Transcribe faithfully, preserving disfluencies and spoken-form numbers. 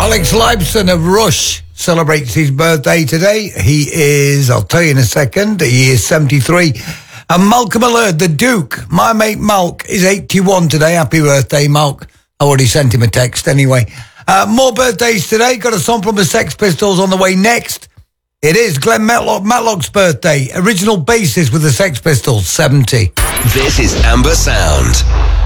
Alex Lifeson of Rush celebrates his birthday today. He is, I'll tell you in a second, he is seventy-three. And Malcolm Alert, the Duke, my mate Malk, is eighty-one today. Happy birthday, Malk. I already sent him a text anyway. Uh, more birthdays today. Got a song from the Sex Pistols on the way next. It is Glenn Matlock, Matlock's birthday. Original bassist with the Sex Pistols, seventy. This is Amber Sound.